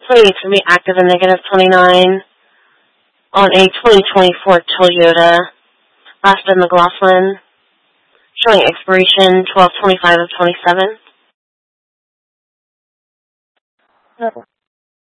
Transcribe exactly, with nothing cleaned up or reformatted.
Claiming to be active and negative twenty-nine on a twenty twenty-four Toyota Aston McLaughlin, showing expiration twelve twenty-five of twenty-seven.